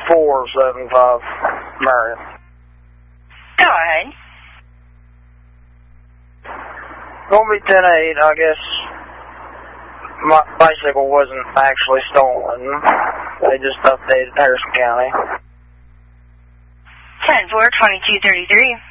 475 Marion. Go ahead. Gonna be 10-8, I guess. My bicycle wasn't actually stolen. They just updated Harrison County. 10-4, 2233.